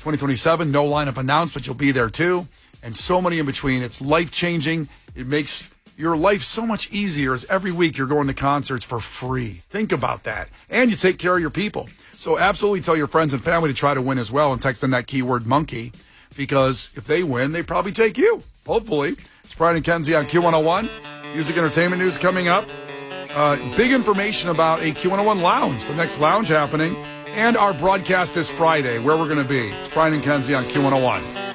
2027, no lineup announced, but you'll be there too. And so many in between. It's life-changing. It makes your life so much easier as every week you're going to concerts for free. Think about that. And you take care of your people. So absolutely tell your friends and family to try to win as well and text in that keyword monkey, because if they win, they probably take you. Hopefully. It's Brian and Kenzie on Q101. Music entertainment news coming up. Big information about a Q101 lounge, the next lounge happening, and our broadcast this Friday, where we're going to be. It's Brian and Kenzie on Q101.